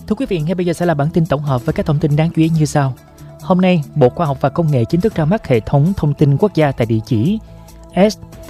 Thưa quý vị, ngay bây giờ sẽ là bản tin tổng hợp với các thông tin đáng chú ý như sau. Hôm nay, Bộ Khoa học và Công nghệ chính thức ra mắt hệ thống thông tin quốc gia tại địa chỉ